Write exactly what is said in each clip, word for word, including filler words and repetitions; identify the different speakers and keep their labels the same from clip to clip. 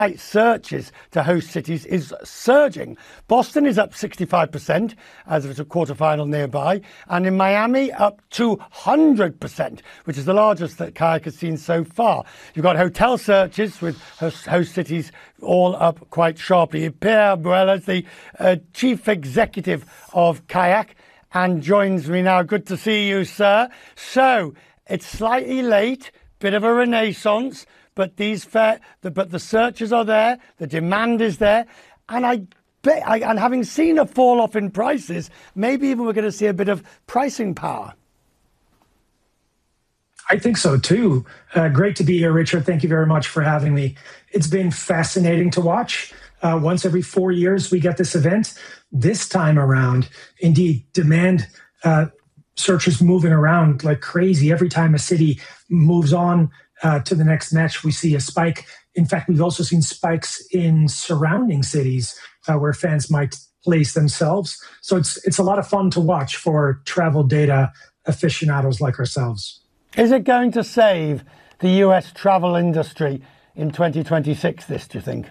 Speaker 1: searches to host cities is surging. Boston is up sixty-five percent as it's a quarterfinal nearby, and in Miami up two hundred percent, which is the largest that Kayak has seen so far. You've got hotel searches with host, host cities all up quite sharply. Pierre Bruel is the uh, chief executive of Kayak and joins me now. Good to see you, sir. So it's slightly late, bit of a renaissance. But these fair, the, but the searches are there, the demand is there, and I bet, I, and having seen a fall off in prices, maybe even we're going to see a bit of pricing power.
Speaker 2: I think so too. Uh, great to be here, Richard. Thank you very much for having me. It's been fascinating to watch. Uh, once every four years, we get this event. This time around, indeed, demand uh, searches moving around like crazy. Every time a city moves on Uh, to the next match, we see a spike. In fact, we've also seen spikes in surrounding cities uh, where fans might place themselves. So it's it's a lot of fun to watch for travel data aficionados like ourselves.
Speaker 1: Is it going to save the U S travel industry in twenty twenty-six, this, do you think?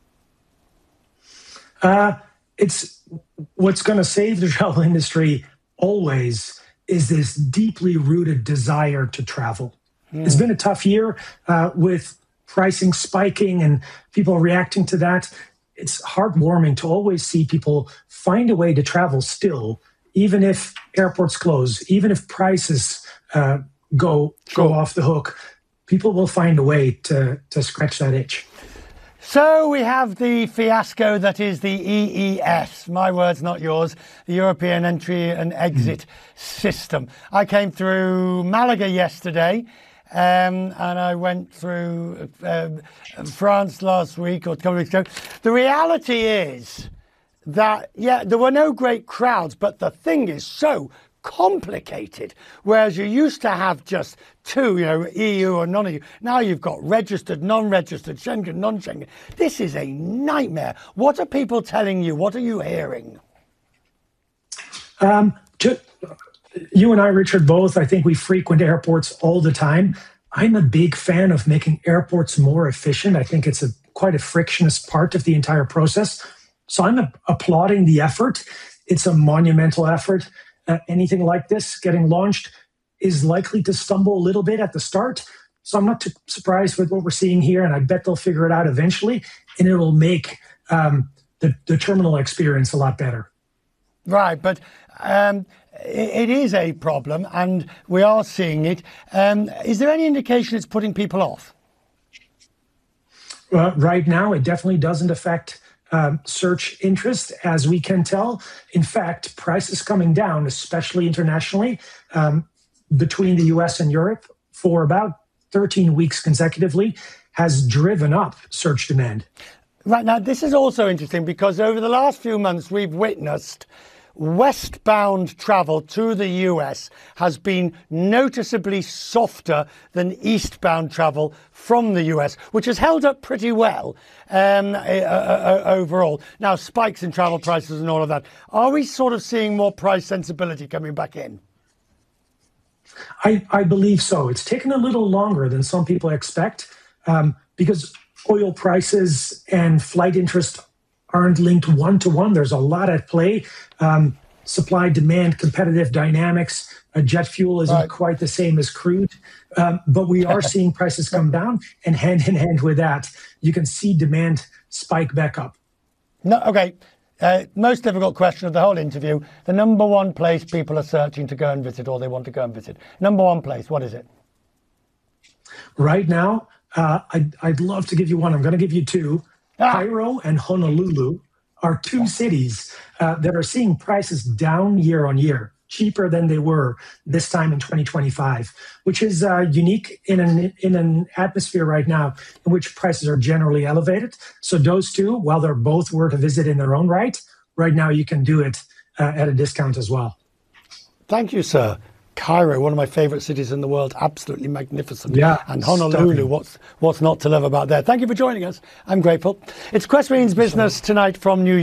Speaker 2: Uh, it's what's going to save the travel industry always is this deeply rooted desire to travel. It's been a tough year uh, with pricing spiking and people reacting to that. It's heartwarming to always see people find a way to travel still, even if airports close, even if prices uh, go
Speaker 1: sure.
Speaker 2: go off the hook. People will find a way to, to scratch that itch.
Speaker 1: So we have the fiasco that is the E E S, my words, not yours, the European Entry and Exit mm. System. I came through Malaga yesterday. Um, and I went through um, France last week or a couple of weeks ago. The reality is that, yeah, there were no great crowds, but the thing is so complicated. Whereas you used to have just two, you know, E U or non-E U. Now you've got registered, non-registered, Schengen, non-Schengen. This is a nightmare. What are people telling you? What are you hearing?
Speaker 2: Um, just... You and I, Richard, both, I think we frequent airports all the time. I'm a big fan of making airports more efficient. I think it's a quite a frictionless part of the entire process. So I'm a, applauding the effort. It's a monumental effort. Uh, anything like this getting launched is likely to stumble a little bit at the start. So I'm not too surprised with what we're seeing here, and I bet they'll figure it out eventually, and it will make um, the, the terminal experience a lot better.
Speaker 1: Right, but... Um... It is a problem, and we are seeing it. Um, is there any indication it's putting people off?
Speaker 2: Well, right now, it definitely doesn't affect um, search interest, as we can tell. In fact, prices coming down, especially internationally, um, between the U S and Europe for about thirteen weeks consecutively, has driven up search demand.
Speaker 1: Right, now, this is also interesting because over the last few months, we've witnessed westbound travel to the U S has been noticeably softer than eastbound travel from the U S, which has held up pretty well um, uh, uh, overall. Now, spikes in travel prices and all of that. Are we sort of seeing more price sensibility coming back in?
Speaker 2: I, I believe so. It's taken a little longer than some people expect um, because oil prices and flight interest aren't linked one-to-one. There's a lot at play. Um, supply, demand, competitive dynamics. Uh, jet fuel isn't right. quite the same as crude. Um, but we are seeing prices come down, and hand in hand with that, you can see demand spike back up.
Speaker 1: No, okay. Uh, most difficult question of the whole interview. The number one place people are searching to go and visit, or they want to go and visit. Number one place, what is it?
Speaker 2: Right now, uh, I'd, I'd love to give you one. I'm going to give you two. Ah. Cairo and Honolulu are two cities uh, that are seeing prices down year on year, cheaper than they were this time in twenty twenty-five, which is uh, unique in an in an atmosphere right now in which prices are generally elevated. So those two, while they're both worth a visit in their own right, right now you can do it uh, at a discount as well.
Speaker 1: Thank you, sir. Cairo, one of my favourite cities in the world, absolutely magnificent.
Speaker 2: Yeah,
Speaker 1: and Honolulu,
Speaker 2: stunning.
Speaker 1: what's what's not to love about there? Thank you for joining us. I'm grateful. It's Quest Marines Business tonight from New York.